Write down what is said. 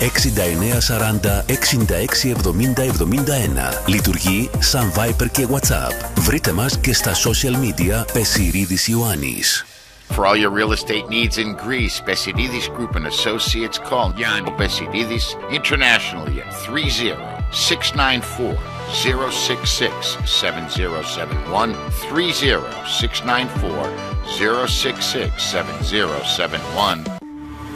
6940 66 70 71. Λειτουργεί σαν Viber και WhatsApp. Βρείτε μας και στα social media Πεσιρίδης Ιωάννης. For all your real estate needs in Greece, Besiridis Group and Associates, call Yanni Besiridis internationally at 30-694-066-7071, 30-694-066-7071.